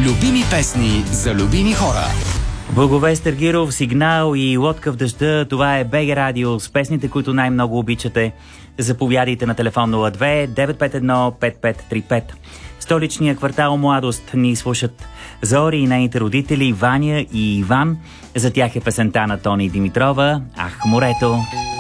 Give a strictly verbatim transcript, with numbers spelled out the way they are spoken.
Любими песни за любими хора. Благовест Ергиров, Сигнал и Лодка в дъжда. Това е БГ Радио с песните, които най-много обичате. Заповядайте на телефон нула две девет пет едно пет пет три пет. Столичния квартал Младост ни слушат Зори и нейните родители Ваня и Иван. За тях е песента на Тони Димитрова «Ах, морето».